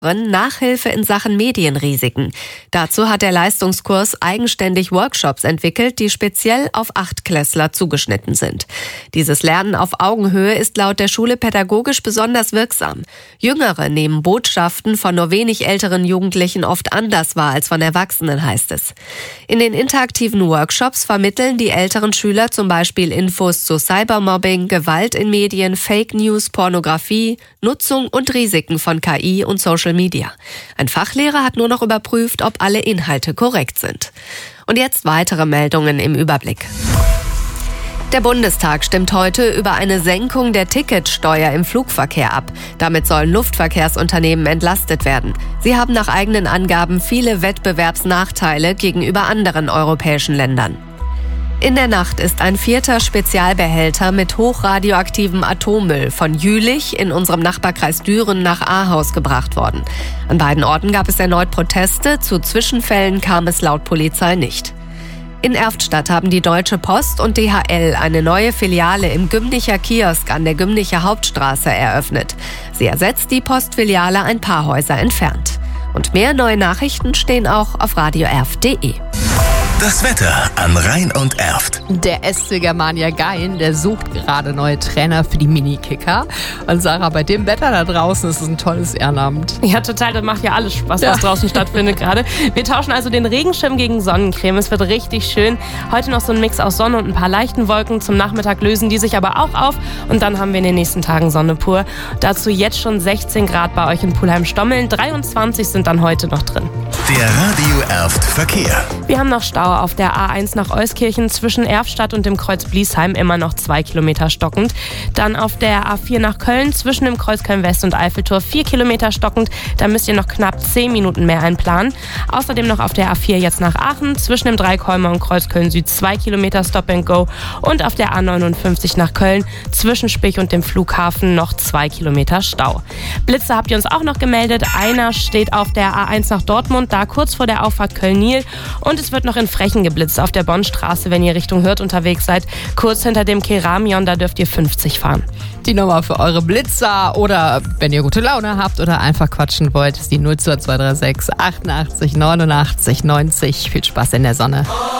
Nachhilfe in Sachen Medienrisiken. Dazu hat der Leistungskurs eigenständig Workshops entwickelt, die speziell auf Achtklässler zugeschnitten sind. Dieses Lernen auf Augenhöhe ist laut der Schule pädagogisch besonders wirksam. Jüngere nehmen Botschaften von nur wenig älteren Jugendlichen oft anders wahr als von Erwachsenen, heißt es. In den interaktiven Workshops vermitteln die älteren Schüler zum Beispiel Infos zu Cybermobbing, Gewalt in Medien, Fake News, Pornografie, Nutzung und Risiken von KI und Social Media. Ein Fachlehrer hat nur noch überprüft, ob alle Inhalte korrekt sind. Und jetzt weitere Meldungen im Überblick. Der Bundestag stimmt heute über eine Senkung der Ticketsteuer im Flugverkehr ab. Damit sollen Luftverkehrsunternehmen entlastet werden. Sie haben nach eigenen Angaben viele Wettbewerbsnachteile gegenüber anderen europäischen Ländern. In der Nacht ist ein 4. Spezialbehälter mit hochradioaktivem Atommüll von Jülich in unserem Nachbarkreis Düren nach Ahaus gebracht worden. An beiden Orten gab es erneut Proteste, zu Zwischenfällen kam es laut Polizei nicht. In Erftstadt haben die Deutsche Post und DHL eine neue Filiale im Gümnicher Kiosk an der Gümnicher Hauptstraße eröffnet. Sie ersetzt die Postfiliale ein paar Häuser entfernt. Und mehr neue Nachrichten stehen auch auf radioerft.de. Das Wetter an Rhein und Erft. Der SC Germania Gain, der sucht gerade neue Trainer für die Minikicker. Und Sarah, bei dem Wetter da draußen ist es ein tolles Ehrenamt. Ja, total. Das macht ja alles Spaß, was draußen stattfindet gerade. Wir tauschen also den Regenschirm gegen Sonnencreme. Es wird richtig schön. Heute noch so ein Mix aus Sonne und ein paar leichten Wolken. Zum Nachmittag lösen die sich aber auch auf. Und dann haben wir in den nächsten Tagen Sonne pur. Dazu jetzt schon 16 Grad bei euch in Pulheim-Stommeln. 23 sind dann heute noch drin. Der Radio Erft Verkehr. Wir haben noch Stau auf der A1 nach Euskirchen zwischen Erftstadt und dem Kreuz Bliesheim, immer noch 2 Kilometer stockend. Dann auf der A4 nach Köln zwischen dem Kreuz Köln-West und Eiffeltor 4 Kilometer stockend. Da müsst ihr noch knapp 10 Minuten mehr einplanen. Außerdem noch auf der A4 jetzt nach Aachen zwischen dem Dreikolmer und Kreuz Köln-Süd 2 Kilometer Stop and Go. Und auf der A59 nach Köln zwischen Spich und dem Flughafen noch 2 Kilometer Stau. Blitze habt ihr uns auch noch gemeldet. Einer steht auf der A1 nach Dortmund, da kurz vor der Auffahrt Köln-Nil. Und es wird noch in Frechen geblitzt auf der Bonnstraße, wenn ihr Richtung Hürth unterwegs seid. Kurz hinter dem Keramion, da dürft ihr 50 fahren. Die Nummer für eure Blitzer oder wenn ihr gute Laune habt oder einfach quatschen wollt, ist die 02236 88 89 90. Viel Spaß in der Sonne.